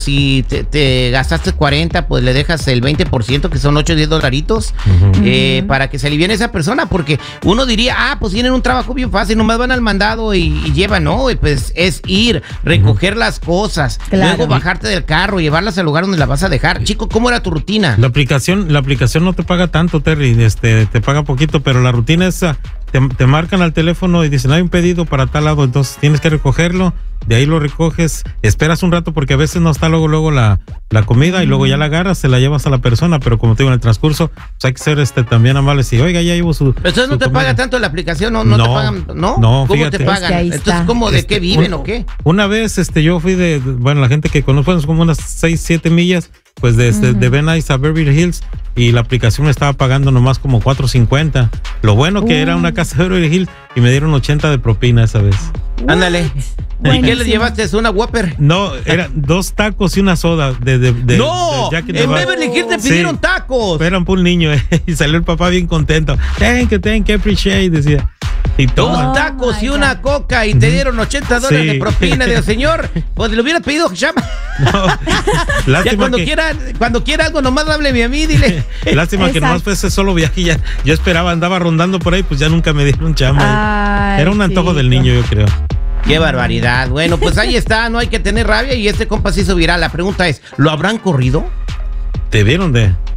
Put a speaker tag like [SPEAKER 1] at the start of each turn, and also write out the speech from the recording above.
[SPEAKER 1] Si te gastaste 40, pues le dejas el 20%, que son 8 o 10 dolaritos, para que se aliviene esa persona, porque uno diría, pues tienen un trabajo bien fácil, nomás van al mandado y llevan, no, pues es ir, recoger las cosas, luego bajarte del carro, llevarlas al lugar donde las vas a dejar. Chico, ¿cómo era tu rutina?
[SPEAKER 2] La aplicación no te paga tanto, Terry, te paga poquito, pero la rutina es, te marcan al teléfono y dicen, hay un pedido para tal lado, entonces tienes que recogerlo, de ahí lo recoges, esperas un rato porque a veces no está luego la comida y luego ya la agarras, se la llevas a la persona, pero como te digo, en el transcurso, pues hay que ser también amables y, oiga, ya llevo su...
[SPEAKER 1] Pero entonces no te
[SPEAKER 2] comida.
[SPEAKER 1] Paga tanto la aplicación, no te pagan, ¿no?
[SPEAKER 2] No,
[SPEAKER 1] ¿Cómo
[SPEAKER 2] fíjate,
[SPEAKER 1] te pagan? Entonces, ¿cómo, de qué viven o qué?
[SPEAKER 2] Una vez, yo fui la gente que conozco es como unas 6-7 millas, pues de Van Nuys a Beverly Hills, y la aplicación me estaba pagando nomás como $4.50. Lo bueno que era una casa de Beverly Hills y me dieron 80 de propina esa vez.
[SPEAKER 1] Ándale. ¿Y qué le llevaste? ¿Es una Whopper?
[SPEAKER 2] No, eran 2 tacos y una soda
[SPEAKER 1] ¡No!
[SPEAKER 2] de Jack in the
[SPEAKER 1] En
[SPEAKER 2] Box.
[SPEAKER 1] Beverly Hills te pidieron tacos.
[SPEAKER 2] Eran por un niño, y salió el papá bien contento. Thank you, appreciate, decía. Y
[SPEAKER 1] 2 tacos y una coca y te dieron $80 de propina. Digo, señor, pues le hubiera pedido llama.
[SPEAKER 2] No, lástima
[SPEAKER 1] ya cuando quiera algo, nomás hábleme a mí, dile.
[SPEAKER 2] Lástima que nomás fue ese solo viaje y ya. Yo esperaba, andaba rondando por ahí, pues ya nunca me dieron chamba. Era un antojo del niño, yo creo.
[SPEAKER 1] Qué barbaridad. Bueno, pues ahí está, no hay que tener rabia y este compa se hizo viral. La pregunta es, ¿lo habrán corrido?
[SPEAKER 2] Debieron de.